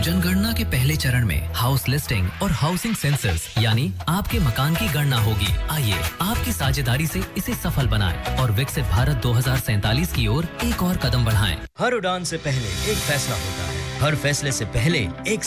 जनगणना के पहले चरण में हाउस लिस्टिंग और हाउसिंग सेंसस यानी आपके मकान की गणना होगी। आइए आपकी साझेदारी से इसे सफल बनाएं और विकसित भारत 2047 की ओर एक और कदम बढ़ाएं। हर उड़ान से पहले एक फैसला होता है, हर फैसले से पहले एक